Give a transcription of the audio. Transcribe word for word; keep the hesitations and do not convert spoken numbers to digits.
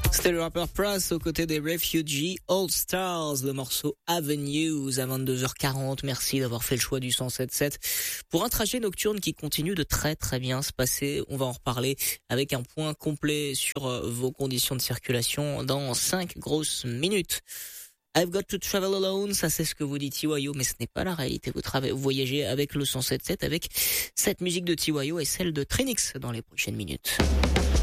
C'était le rappeur Pras aux côtés des Refugee All Stars, le morceau Avenues à vingt-deux heures quarante. Merci d'avoir fait le choix du cent sept sept pour un trajet nocturne qui continue de très très bien se passer. On va en reparler avec un point complet sur vos conditions de circulation dans cinq grosses minutes. I've got to travel alone, ça c'est ce que vous dit T Y O, mais ce n'est pas la réalité. Vous, travaillez, vous voyagez avec le cent sept sept, avec cette musique de T Y O et celle de Trinix dans les prochaines minutes.